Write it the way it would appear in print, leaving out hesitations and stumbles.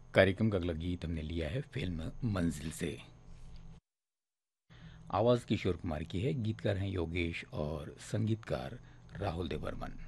कार्यक्रम का अगला गीत हमने लिया है फिल्म मंजिल से। आवाज़ किशोर कुमार की है, गीतकार हैं योगेश और संगीतकार राहुल देव बर्मन।